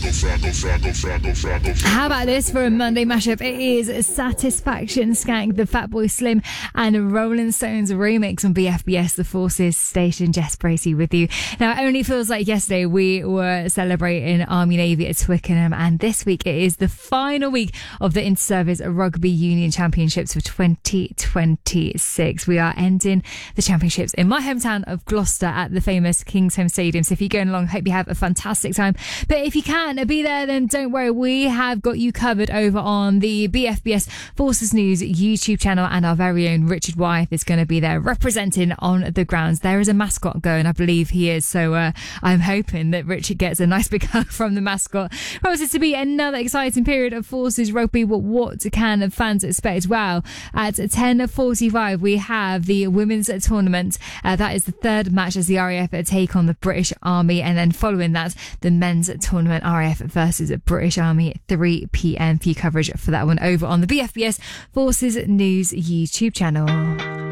How about this for a Monday mashup? It is Satisfaction Skank, the Fatboy Slim and Rolling Stones remix on BFBS, the Forces station. Jess Bracey with you. Now, it only feels like yesterday we were celebrating Army Navy at Twickenham, and this week it is the final week of the Inter-Service Rugby Union Championships for 2026. We are ending the championships in my hometown of Gloucester at the famous Kingsholm Stadium. So if you're going along, hope you have a fantastic time. But if you can't be there, then don't worry. We have got you covered over on the BFBS Forces News YouTube channel, and our very own Richard Wyeth is going to be there representing on the grounds. There is a mascot going, I believe he is. So I'm hoping that Richard gets a nice big hug from the mascot. Promises to be another exciting period of Forces rugby. What can fans expect? Well, at 10:45 we have the women's tournament. That is the third match as the RAF take on the British Army, and then following that the men's tournament, RAF versus British Army, 3 p.m. for your coverage for that one over on the BFBS Forces News YouTube channel.